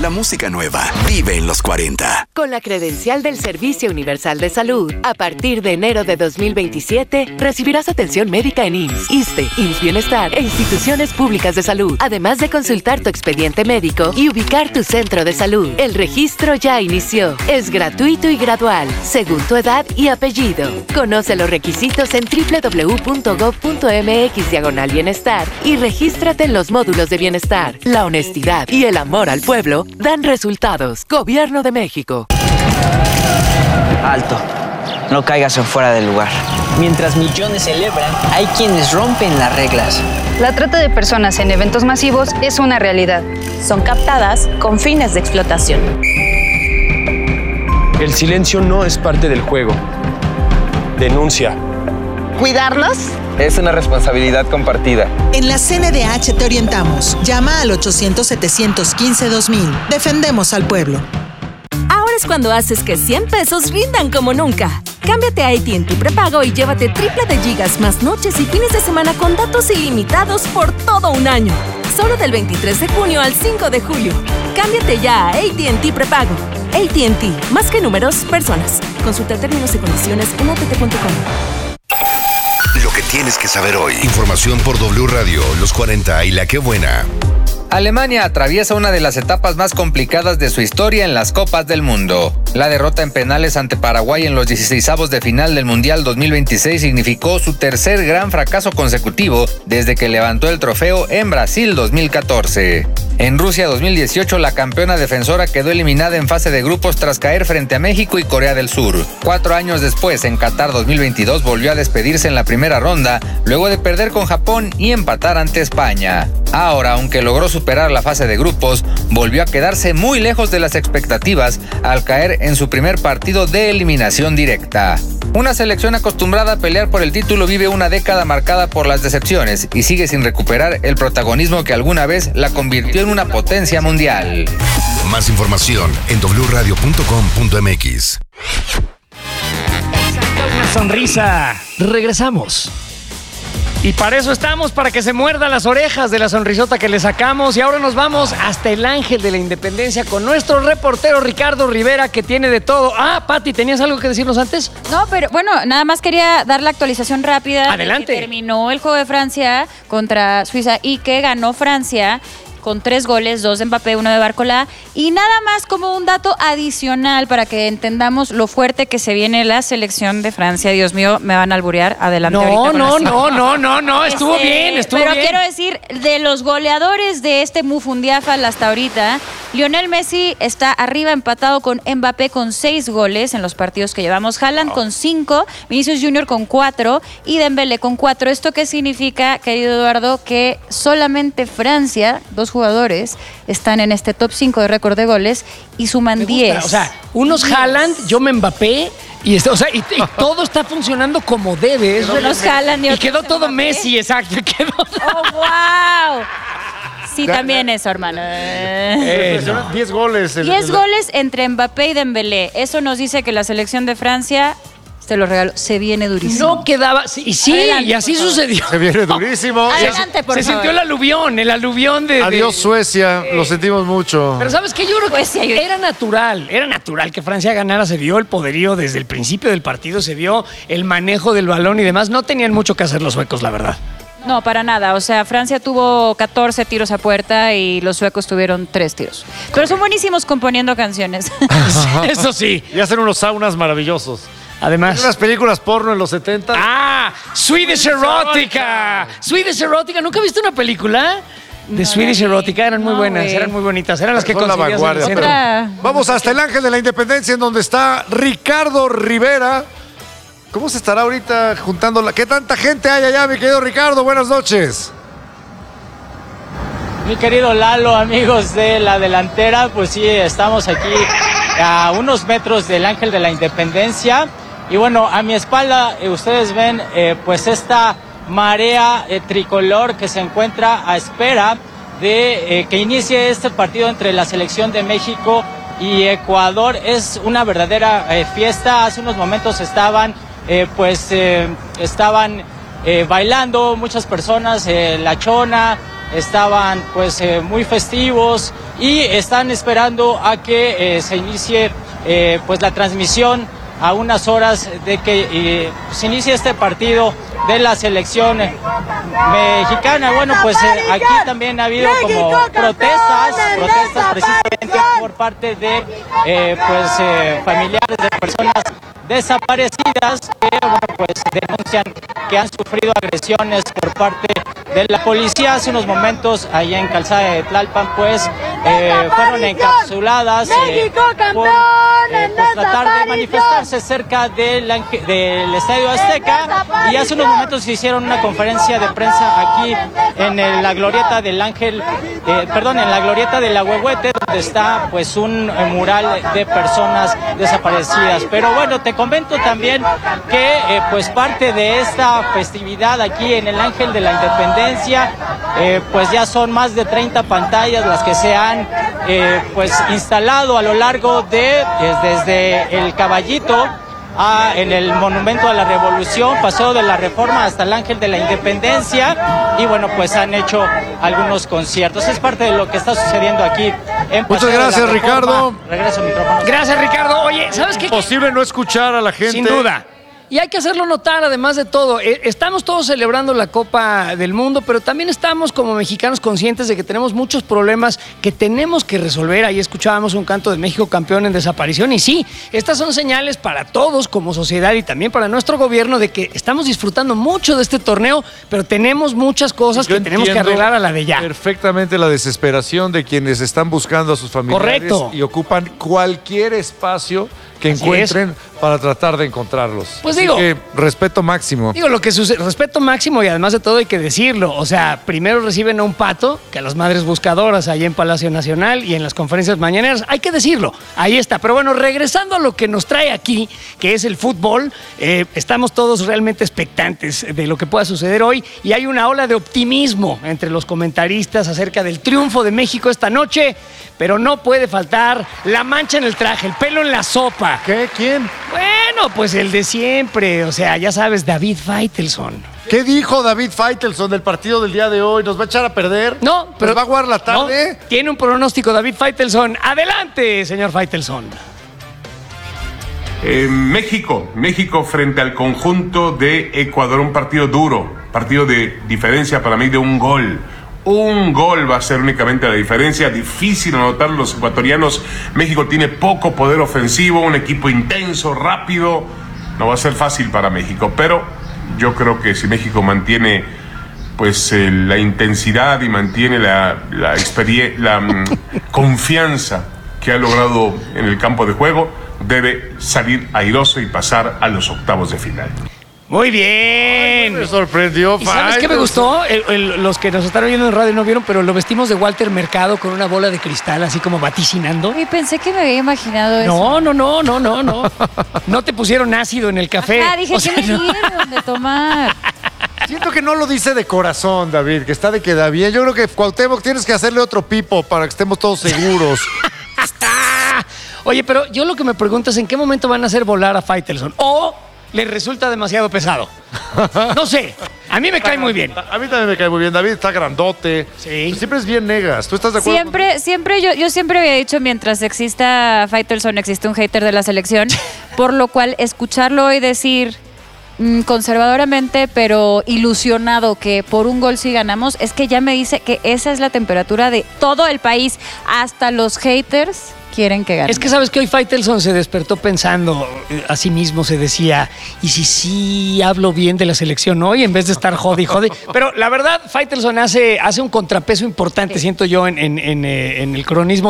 la música nueva vive en los 40. Con la credencial del Servicio Universal de Salud, a partir de enero de 2027, recibirás atención médica en IMSS, ISSSTE, IMSS Bienestar e instituciones públicas de salud, además de consultar tu expediente médico y ubicar tu centro de salud. El registro ya inició. Es gratuito y gradual, según tu edad y apellido. Conoce los requisitos en www.gov.mx/bienestar y regístrate en los módulos de bienestar. La honestidad y el amor al pueblo dan resultados. Gobierno de México. Alto. No caigas en fuera del lugar. Mientras millones celebran, hay quienes rompen las reglas. La trata de personas en eventos masivos es una realidad. Son captadas con fines de explotación. El silencio no es parte del juego. Denuncia. ¿Cuidarlos? Es una responsabilidad compartida. En la CNDH te orientamos. Llama al 800-715-2000. Defendemos al pueblo. Ahora es cuando haces que 100 pesos rindan como nunca. Cámbiate a AT&T prepago y llévate triple de gigas más noches y fines de semana con datos ilimitados por todo un año. Solo del 23 de junio al 5 de julio. Cámbiate ya a AT&T prepago. AT&T, más que números, personas. Consulta términos y condiciones en att.com. Lo que tienes que saber hoy. Información por W Radio, los 40 y La Qué Buena. Alemania atraviesa una de las etapas más complicadas de su historia en las Copas del Mundo. La derrota en penales ante Paraguay en los 16avos de final del Mundial 2026 significó su tercer gran fracaso consecutivo desde que levantó el trofeo en Brasil 2014. En Rusia 2018, la campeona defensora quedó eliminada en fase de grupos tras caer frente a México y Corea del Sur. 4 años después, en Qatar 2022, volvió a despedirse en la primera ronda, luego de perder con Japón y empatar ante España. Ahora, aunque logró superar la fase de grupos, volvió a quedarse muy lejos de las expectativas al caer en su primer partido de eliminación directa. Una selección acostumbrada a pelear por el título vive una década marcada por las decepciones y sigue sin recuperar el protagonismo que alguna vez la convirtió en una potencia mundial. Más información en wradio.com.mx. Una sonrisa. Regresamos. Y para eso estamos, para que se muerda las orejas de la sonrisota que le sacamos. Y ahora nos vamos hasta el Ángel de la Independencia con nuestro reportero Ricardo Rivera, que tiene de todo. Ah, Pati, ¿tenías algo que decirnos antes? No, pero bueno, nada más quería dar la actualización rápida. Adelante. Que terminó el juego de Francia contra Suiza y que ganó Francia con 3 goles, 2 de Mbappé, 1 de Barcola. Y nada más como un dato adicional para que entendamos lo fuerte que se viene la selección de Francia. Dios mío, me van a alburear. Adelante. No, estuvo bien. Pero quiero decir, de los goleadores de este Mufundiafal hasta ahorita, Lionel Messi está arriba empatado con Mbappé con 6 goles en los partidos que llevamos. Haaland con 5, Vinicius Jr. con 4 y Dembélé con 4. ¿Esto qué significa, querido Eduardo? Que solamente Francia, 2 jugadores, están en este top 5 de récord de goles y suman 10. O sea, unos Haaland, yo me Mbappé y todo está funcionando como debe. Unos Haaland y quedó todo Mbappé. Messi, exacto. ¡Oh, wow! Sí, también eso, hermano. 10 goles. 10 goles entre Mbappé y Dembélé. Eso nos dice que la selección de Francia, te lo regalo, se viene durísimo. No quedaba... Y sí, adelante, y así sucedió. Se viene durísimo. Adelante, por favor. Se sintió el aluvión de... Adiós, Suecia. Lo sentimos mucho. Pero ¿sabes qué? Yo creo que era natural que Francia ganara. Se vio el poderío desde el principio del partido, se vio el manejo del balón y demás. No tenían mucho que hacer los suecos, la verdad. No, para nada. O sea, Francia tuvo 14 tiros a puerta y los suecos tuvieron 3 tiros. Pero son buenísimos componiendo canciones. Eso sí. Y hacen unos saunas maravillosos. Además. Unas películas porno en los 70. ¡Ah! Swedish Erotica. Swedish Erotica. ¿Nunca viste una película? De Swedish Erotica, eran muy buenas, eran muy bonitas, eran las que conseguías en el centro. Vamos hasta el Ángel de la Independencia, en donde está Ricardo Rivera. ¿Cómo se estará ahorita juntando? ¿Qué tanta gente hay allá, mi querido Ricardo? Buenas noches. Mi querido Lalo, amigos de la delantera, pues sí, estamos aquí a unos metros del Ángel de la Independencia. Y bueno, a mi espalda ustedes ven pues esta marea tricolor que se encuentra a espera de que inicie este partido entre la selección de México y Ecuador. Es una verdadera fiesta. Hace unos momentos estaban bailando muchas personas, La Chona, estaban pues muy festivos y están esperando a que se inicie pues la transmisión a unas horas de que se inicie este partido de la selección mexicana. Bueno, pues aquí también ha habido como protestas precisamente por parte de familiares de personas desaparecidas que pues denuncian que han sufrido agresiones por parte de la policía. Hace unos momentos allá en Calzada de Tlalpan pues fueron encapsuladas por tratar de manifestarse cerca del Estadio Azteca, y hace unos momentos se hicieron una conferencia de prensa aquí en la glorieta del Ángel, en la glorieta del Ahuehuete, donde está pues un mural de personas desaparecidas. Pero bueno, te comento también que pues parte de esta festividad aquí en el Ángel de la Independencia, pues ya son más de 30 pantallas las que se han pues instalado a lo largo de desde el Caballito en el Monumento a la Revolución, Paseo de la Reforma hasta el Ángel de la Independencia, y bueno, pues han hecho algunos conciertos. Es parte de lo que está sucediendo aquí en Paseo. Muchas gracias, Ricardo. Regreso al micrófono. Gracias, Ricardo. Oye, ¿sabes qué? Es imposible no escuchar a la gente. Sin duda. Y hay que hacerlo notar, además de todo. Estamos todos celebrando la Copa del Mundo, pero también estamos como mexicanos conscientes de que tenemos muchos problemas que tenemos que resolver. Ahí escuchábamos un canto de México campeón en desaparición. Y sí, estas son señales para todos como sociedad y también para nuestro gobierno de que estamos disfrutando mucho de este torneo, pero tenemos muchas cosas que tenemos que arreglar a la de ya. Perfectamente la desesperación de quienes están buscando a sus familiares. Correcto. Y ocupan cualquier espacio que encuentren para tratar de encontrarlos. Pues así digo, que respeto máximo. Digo, lo que sucede, respeto máximo, y además de todo hay que decirlo. O sea, primero reciben a un pato, que a las madres buscadoras allá en Palacio Nacional y en las conferencias mañaneras, hay que decirlo, ahí está. Pero bueno, regresando a lo que nos trae aquí, que es el fútbol, estamos todos realmente expectantes de lo que pueda suceder hoy, y hay una ola de optimismo entre los comentaristas acerca del triunfo de México esta noche, pero no puede faltar la mancha en el traje, el pelo en la sopa. ¿Qué? ¿Quién? Bueno, pues el de siempre, o sea, ya sabes, David Faitelson. ¿Qué dijo David Faitelson del partido del día de hoy? ¿Nos va a echar a perder? No, pero ¿nos va a jugar la tarde? No, tiene un pronóstico David Faitelson. Adelante, señor Faitelson. México frente al conjunto de Ecuador, un partido duro, partido de diferencia para mí de un gol. Un gol va a ser únicamente la diferencia, difícil anotar los ecuatorianos. México tiene poco poder ofensivo, un equipo intenso, rápido, no va a ser fácil para México, pero yo creo que si México mantiene pues la intensidad y mantiene la confianza que ha logrado en el campo de juego, debe salir airoso y pasar a los octavos de final. Muy bien. Me sorprendió. ¿Y sabes qué me gustó? Los que nos están oyendo en radio no vieron, pero lo vestimos de Walter Mercado con una bola de cristal, así como vaticinando. Y pensé que me había imaginado eso. No. No te pusieron ácido en el café. Dije, ¿qué me dieron de tomar? Siento que no lo dice de corazón, David, que está de queda bien. Yo creo que Cuauhtémoc tienes que hacerle otro pipo para que estemos todos seguros. Oye, pero yo lo que me pregunto es en qué momento van a hacer volar a Faitelson. O le resulta demasiado pesado. No sé, a mí me cae muy bien. A mí también me cae muy bien. David está grandote. Sí. Siempre es bien negas. ¿Tú estás de acuerdo? Siempre, yo siempre había dicho, mientras exista Faitelson, existe un hater de la selección. Por lo cual, escucharlo hoy decir conservadoramente, pero ilusionado que por un gol sí ganamos, es que ya me dice que esa es la temperatura de todo el país. Hasta los haters quieren que gane. Es que sabes que hoy Faitelson se despertó pensando a sí mismo, se decía, ¿y si sí hablo bien de la selección hoy en vez de estar jode? Pero la verdad, Faitelson hace un contrapeso importante, siento yo, en el cronismo